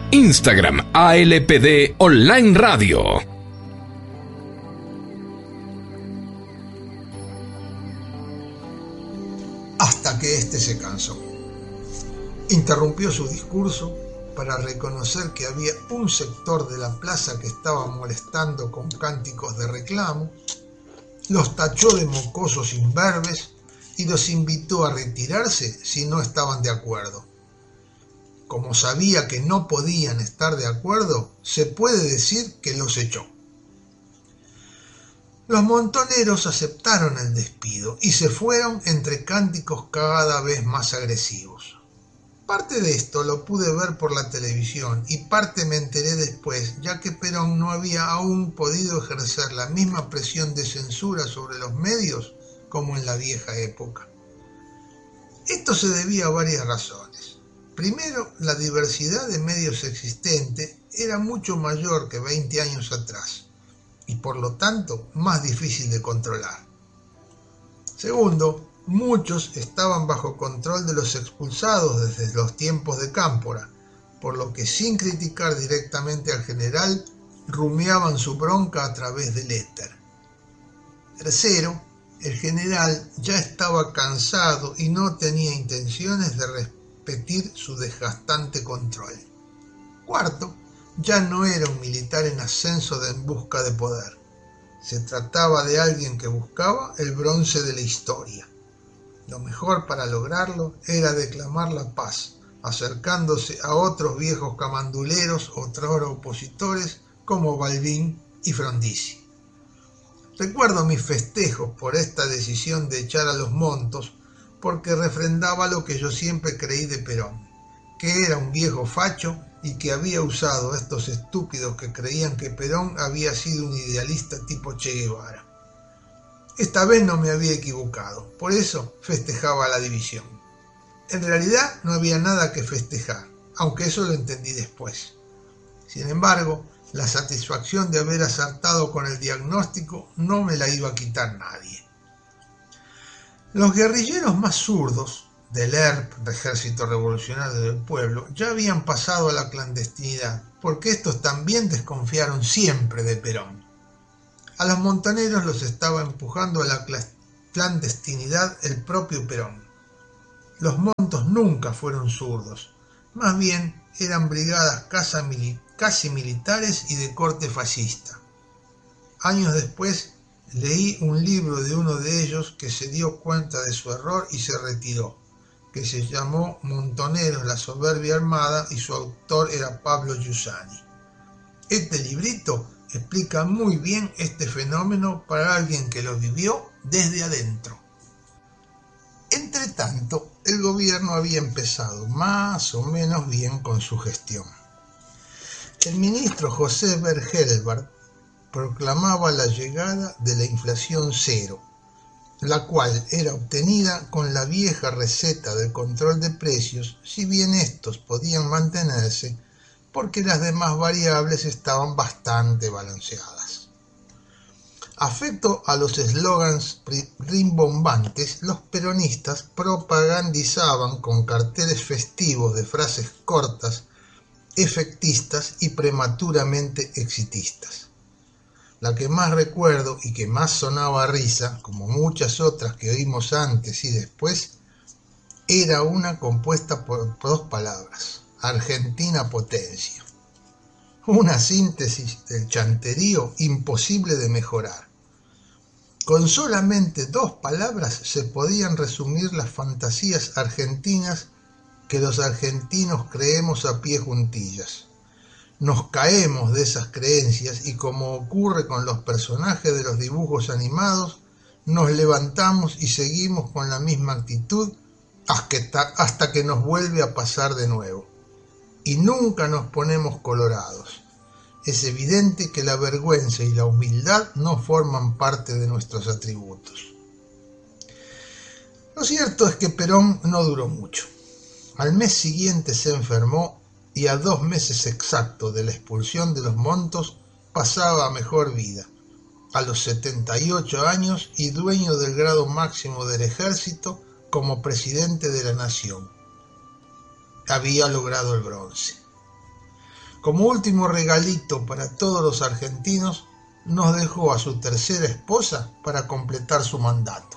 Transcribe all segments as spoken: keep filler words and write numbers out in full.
Instagram A L P D Online Radio. Hasta que éste se cansó. Interrumpió su discurso para reconocer que había un sector de la plaza que estaba molestando con cánticos de reclamo, los tachó de mocosos imberbes y los invitó a retirarse si no estaban de acuerdo. Como sabía que no podían estar de acuerdo, se puede decir que los echó. Los montoneros aceptaron el despido y se fueron entre cánticos cada vez más agresivos. Parte de esto lo pude ver por la televisión y parte me enteré después, ya que Perón no había aún podido ejercer la misma presión de censura sobre los medios como en la vieja época. Esto se debía a varias razones. Primero, la diversidad de medios existente era mucho mayor que veinte años atrás y por lo tanto más difícil de controlar. Segundo, muchos estaban bajo control de los expulsados desde los tiempos de Cámpora, por lo que sin criticar directamente al general, rumiaban su bronca a través del éter. Tercero, el general ya estaba cansado y no tenía intenciones de repetir su desgastante control. Cuarto, ya no era un militar en ascenso de en busca de poder. Se trataba de alguien que buscaba el bronce de la historia. Lo mejor para lograrlo era declamar la paz, acercándose a otros viejos camanduleros, otrora opositores, como Balbín y Frondizi. Recuerdo mis festejos por esta decisión de echar a los Montos, porque refrendaba lo que yo siempre creí de Perón, que era un viejo facho y que había usado a estos estúpidos que creían que Perón había sido un idealista tipo Che Guevara. Esta vez no me había equivocado, por eso festejaba la división. En realidad no había nada que festejar, aunque eso lo entendí después. Sin embargo, la satisfacción de haber acertado con el diagnóstico no me la iba a quitar nadie. Los guerrilleros más zurdos del E R P, del Ejército Revolucionario del Pueblo, ya habían pasado a la clandestinidad, porque estos también desconfiaron siempre de Perón. A los montoneros los estaba empujando a la clandestinidad el propio Perón. Los Montos nunca fueron zurdos, más bien eran brigadas casi militares y de corte fascista. Años después leí un libro de uno de ellos que se dio cuenta de su error y se retiró, que se llamó Montoneros, la soberbia armada, y su autor era Pablo Giussani. Este librito explica muy bien este fenómeno para alguien que lo vivió desde adentro. Entretanto, el gobierno había empezado más o menos bien con su gestión. El ministro José Bergelbart proclamaba la llegada de la inflación cero, la cual era obtenida con la vieja receta del control de precios, si bien estos podían mantenerse porque las demás variables estaban bastante balanceadas. Afecto a los eslogans rimbombantes, los peronistas propagandizaban con carteles festivos de frases cortas, efectistas y prematuramente exitistas. La que más recuerdo y que más sonaba a risa, como muchas otras que oímos antes y después, era una compuesta por dos palabras: Argentina potencia. Una síntesis del chanterío imposible de mejorar. Con solamente dos palabras se podían resumir las fantasías argentinas que los argentinos creemos a pie juntillas. Nos caemos de esas creencias y, como ocurre con los personajes de los dibujos animados, nos levantamos y seguimos con la misma actitud hasta que nos vuelve a pasar de nuevo. Y nunca nos ponemos colorados. Es evidente que la vergüenza y la humildad no forman parte de nuestros atributos. Lo cierto es que Perón no duró mucho. Al mes siguiente se enfermó y a dos meses exactos de la expulsión de los Montos pasaba a mejor vida, a los setenta y ocho años y dueño del grado máximo del ejército como presidente de la nación. Había logrado el bronce. Como último regalito para todos los argentinos, nos dejó a su tercera esposa para completar su mandato.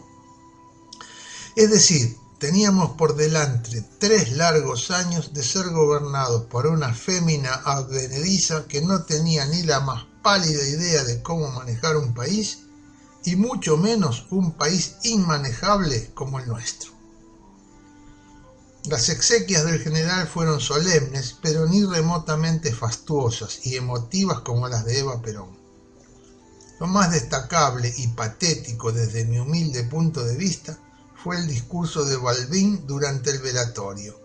Es decir, teníamos por delante tres largos años de ser gobernados por una fémina advenediza que no tenía ni la más pálida idea de cómo manejar un país, y mucho menos un país inmanejable como el nuestro. Las exequias del general fueron solemnes, pero ni remotamente fastuosas y emotivas como las de Eva Perón. Lo más destacable y patético desde mi humilde punto de vista fue el discurso de Balbín durante el velatorio.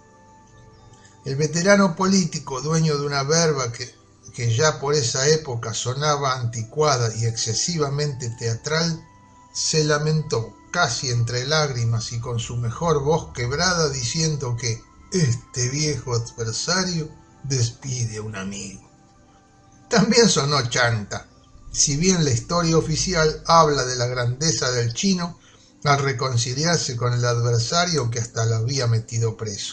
El veterano político, dueño de una verba que, que ya por esa época sonaba anticuada y excesivamente teatral, se lamentó casi entre lágrimas y con su mejor voz quebrada, diciendo que este viejo adversario despide a un amigo. También sonó chanta, si bien la historia oficial habla de la grandeza del chino al reconciliarse con el adversario que hasta lo había metido preso.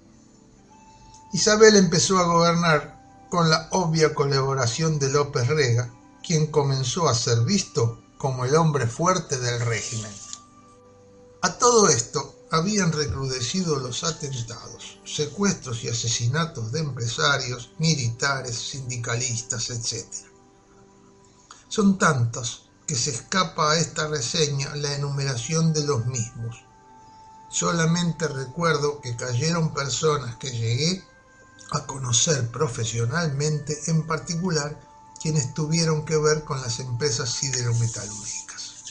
Isabel empezó a gobernar con la obvia colaboración de López Rega, quien comenzó a ser visto como el hombre fuerte del régimen. A todo esto habían recrudecido los atentados, secuestros y asesinatos de empresarios, militares, sindicalistas, etcétera. Son tantos que se escapa a esta reseña la enumeración de los mismos. Solamente recuerdo que cayeron personas que llegué a conocer profesionalmente, en particular quienes tuvieron que ver con las empresas siderometalúrgicas.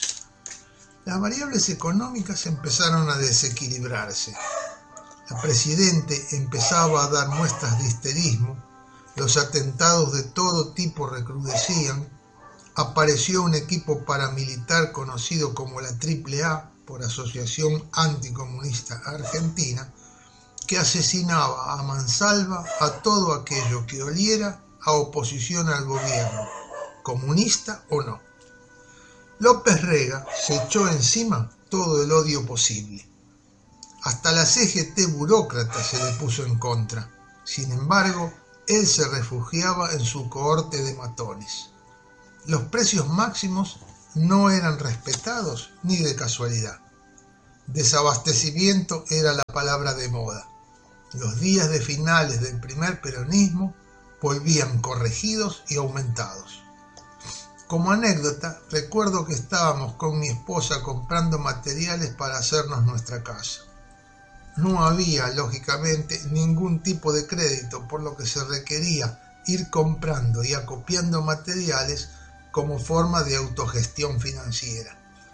Las variables económicas empezaron a desequilibrarse. La presidente empezaba a dar muestras de histerismo, los atentados de todo tipo recrudecían, apareció un equipo paramilitar conocido como la Triple A por Asociación Anticomunista Argentina, que asesinaba a mansalva a todo aquello que oliera a oposición al gobierno, comunista o no. López Rega se echó encima todo el odio posible. Hasta la C G T burócrata se le puso en contra. Sin embargo, él se refugiaba en su cohorte de matones. Los precios máximos no eran respetados ni de casualidad. Desabastecimiento era la palabra de moda. Los días de finales del primer peronismo volvían corregidos y aumentados. Como anécdota, recuerdo que estábamos con mi esposa comprando materiales para hacernos nuestra casa. No había, lógicamente, ningún tipo de crédito, por lo que se requería ir comprando y acopiando materiales como forma de autogestión financiera.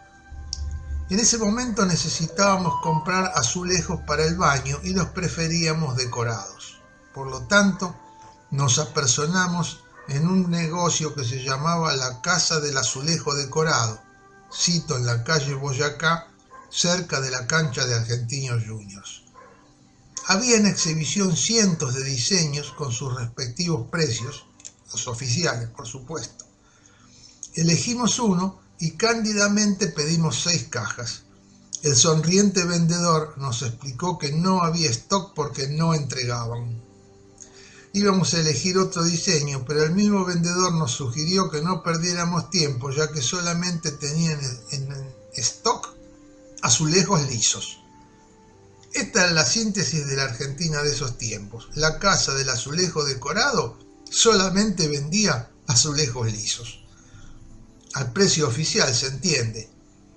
En ese momento necesitábamos comprar azulejos para el baño y los preferíamos decorados. Por lo tanto, nos apersonamos en un negocio que se llamaba la Casa del Azulejo Decorado, sito en la calle Boyacá, cerca de la cancha de Argentinos Juniors. Había en exhibición cientos de diseños con sus respectivos precios, los oficiales, por supuesto. Elegimos uno y cándidamente pedimos seis cajas. El sonriente vendedor nos explicó que no había stock porque no entregaban. Íbamos a elegir otro diseño, pero el mismo vendedor nos sugirió que no perdiéramos tiempo, ya que solamente tenían en stock azulejos lisos. Esta es la síntesis de la Argentina de esos tiempos. La Casa del Azulejo Decorado solamente vendía azulejos lisos. Al precio oficial, se entiende.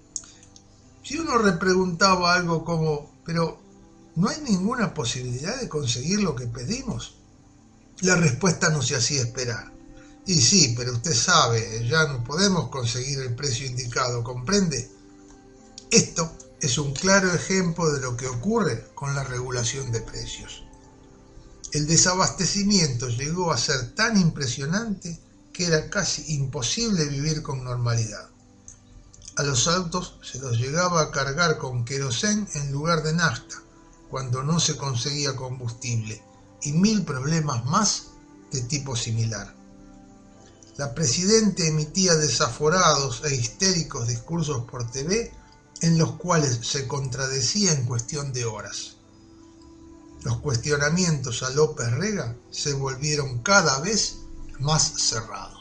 Si uno repreguntaba algo como, pero ¿no hay ninguna posibilidad de conseguir lo que pedimos? La respuesta no se hacía esperar. Y sí, pero usted sabe, ya no podemos conseguir el precio indicado, ¿comprende? Esto es un claro ejemplo de lo que ocurre con la regulación de precios. El desabastecimiento llegó a ser tan impresionante que era casi imposible vivir con normalidad. A los autos se los llegaba a cargar con querosén en lugar de nafta, cuando no se conseguía combustible, y mil problemas más de tipo similar. La presidenta emitía desaforados e histéricos discursos por T V en los cuales se contradecía en cuestión de horas. Los cuestionamientos a López Rega se volvieron cada vez más cerrados.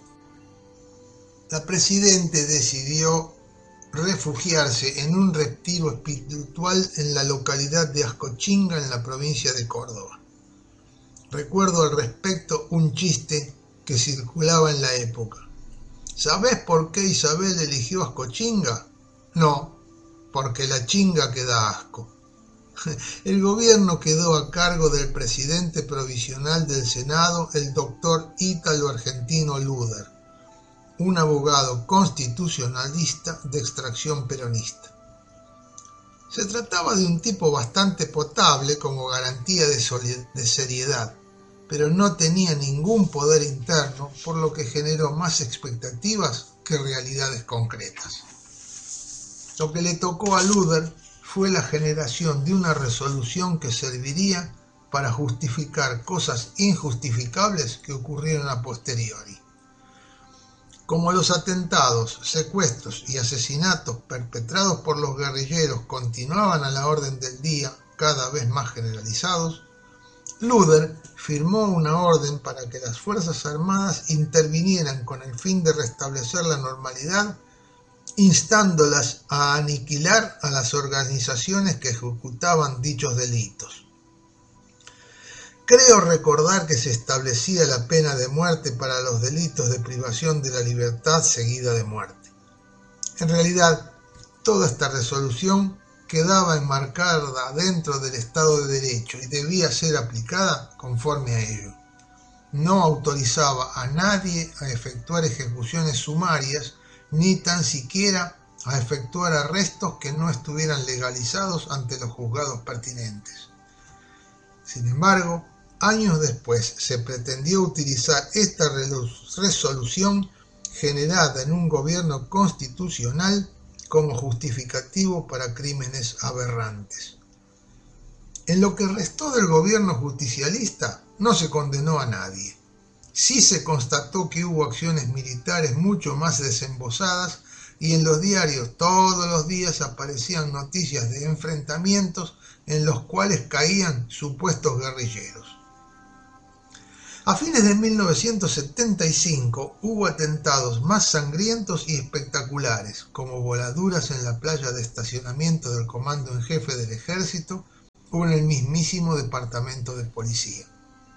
La presidenta decidió refugiarse en un retiro espiritual en la localidad de Ascochinga, en la provincia de Córdoba. Recuerdo al respecto un chiste que circulaba en la época. ¿Sabés por qué Isabel eligió Ascochinga? No, porque la chinga que da asco. El gobierno quedó a cargo del presidente provisional del Senado, el doctor Ítalo Argentino Luder, un abogado constitucionalista de extracción peronista. Se trataba de un tipo bastante potable como garantía de, de seriedad, pero no tenía ningún poder interno, por lo que generó más expectativas que realidades concretas. Lo que le tocó a Luder fue la generación de una resolución que serviría para justificar cosas injustificables que ocurrieron a posteriori. Como los atentados, secuestros y asesinatos perpetrados por los guerrilleros continuaban a la orden del día, cada vez más generalizados, Luder firmó una orden para que las Fuerzas Armadas intervinieran con el fin de restablecer la normalidad, instándolas a aniquilar a las organizaciones que ejecutaban dichos delitos. Creo recordar que se establecía la pena de muerte para los delitos de privación de la libertad seguida de muerte. En realidad, toda esta resolución quedaba enmarcada dentro del Estado de Derecho y debía ser aplicada conforme a ello. No autorizaba a nadie a efectuar ejecuciones sumarias, ni tan siquiera a efectuar arrestos que no estuvieran legalizados ante los juzgados pertinentes. Sin embargo, años después se pretendió utilizar esta resolución generada en un gobierno constitucional como justificativo para crímenes aberrantes. En lo que restó del gobierno justicialista no se condenó a nadie. Sí se constató que hubo acciones militares mucho más desembosadas y en los diarios todos los días aparecían noticias de enfrentamientos en los cuales caían supuestos guerrilleros. A fines de mil novecientos setenta y cinco hubo atentados más sangrientos y espectaculares, como voladuras en la playa de estacionamiento del Comando en Jefe del Ejército o en el mismísimo Departamento de Policía.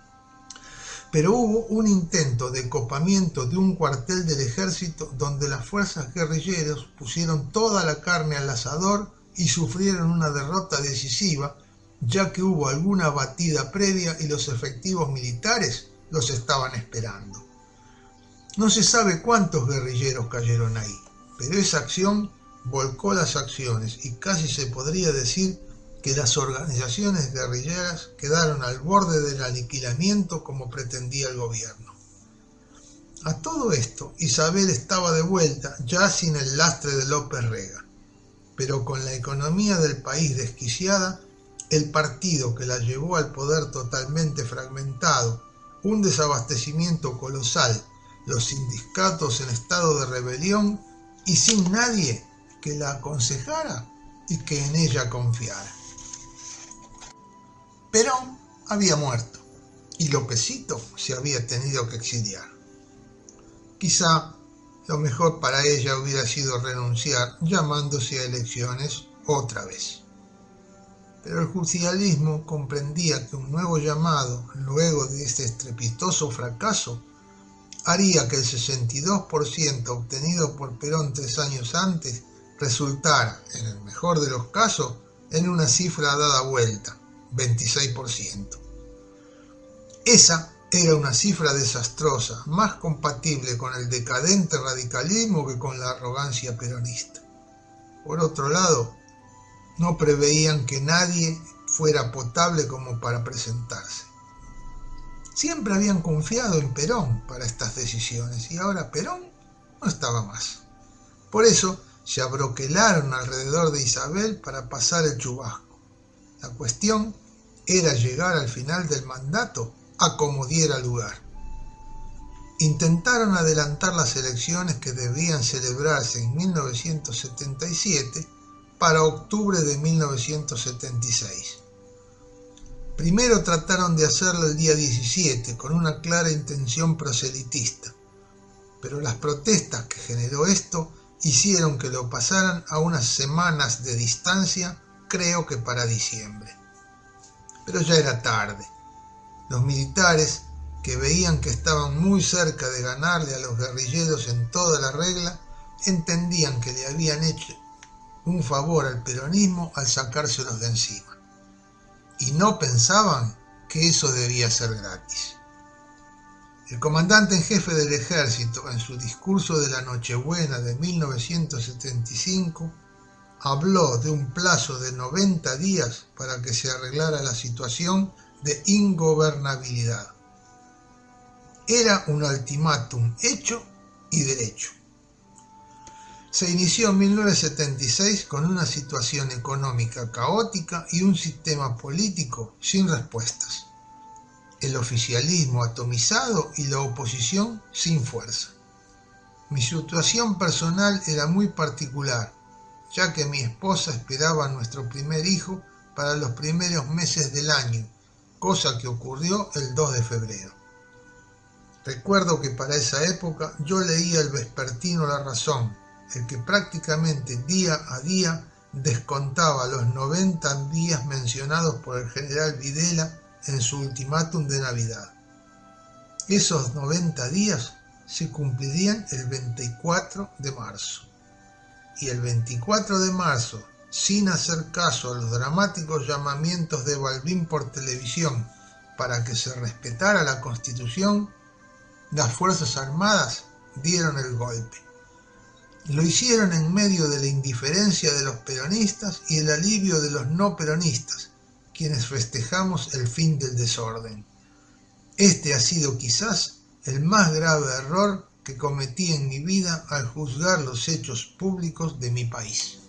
Pero hubo un intento de copamiento de un cuartel del Ejército donde las fuerzas guerrilleras pusieron toda la carne al asador y sufrieron una derrota decisiva, ya que hubo alguna batida previa y los efectivos militares los estaban esperando. No se sabe cuántos guerrilleros cayeron ahí, pero esa acción volcó las acciones y casi se podría decir que las organizaciones guerrilleras quedaron al borde del aniquilamiento como pretendía el gobierno. A todo esto, Isabel estaba de vuelta ya sin el lastre de López Rega, pero con la economía del país desquiciada, el partido que la llevó al poder totalmente fragmentado, un desabastecimiento colosal, los sindicatos en estado de rebelión y sin nadie que la aconsejara y que en ella confiara. Perón había muerto y Lópezito se había tenido que exiliar. Quizá lo mejor para ella hubiera sido renunciar llamándose a elecciones otra vez. Pero el justicialismo comprendía que un nuevo llamado, luego de este estrepitoso fracaso, haría que el sesenta y dos por ciento obtenido por Perón tres años antes resultara, en el mejor de los casos, en una cifra dada vuelta, veintiséis por ciento. Esa era una cifra desastrosa, más compatible con el decadente radicalismo que con la arrogancia peronista. Por otro lado, no preveían que nadie fuera potable como para presentarse. Siempre habían confiado en Perón para estas decisiones y ahora Perón no estaba más. Por eso se abroquelaron alrededor de Isabel para pasar el chubasco. La cuestión era llegar al final del mandato a como diera lugar. Intentaron adelantar las elecciones que debían celebrarse en mil novecientos setenta y siete para octubre de mil novecientos setenta y seis. Primero trataron de hacerlo el día diecisiete con una clara intención proselitista, pero las protestas que generó esto hicieron que lo pasaran a unas semanas de distancia, creo que para diciembre. Pero ya era tarde. Los militares, que veían que estaban muy cerca de ganarle a los guerrilleros en toda la regla, entendían que le habían hecho un favor al peronismo al sacárselos de encima. Y no pensaban que eso debía ser gratis. El comandante en jefe del ejército, en su discurso de la Nochebuena de mil novecientos setenta y cinco, habló de un plazo de noventa días para que se arreglara la situación de ingobernabilidad. Era un ultimátum hecho y derecho. Se inició en mil novecientos setenta y seis con una situación económica caótica y un sistema político sin respuestas. El oficialismo atomizado y la oposición sin fuerza. Mi situación personal era muy particular, ya que mi esposa esperaba a nuestro primer hijo para los primeros meses del año, cosa que ocurrió el dos de febrero. Recuerdo que para esa época yo leía el vespertino La Razón, el que prácticamente día a día descontaba los noventa días mencionados por el general Videla en su ultimátum de Navidad. Esos noventa días se cumplirían el veinticuatro de marzo. Y el veinticuatro de marzo, sin hacer caso a los dramáticos llamamientos de Balbín por televisión para que se respetara la Constitución, las Fuerzas Armadas dieron el golpe. Lo hicieron en medio de la indiferencia de los peronistas y el alivio de los no peronistas, quienes festejamos el fin del desorden. Este ha sido quizás el más grave error que cometí en mi vida al juzgar los hechos públicos de mi país.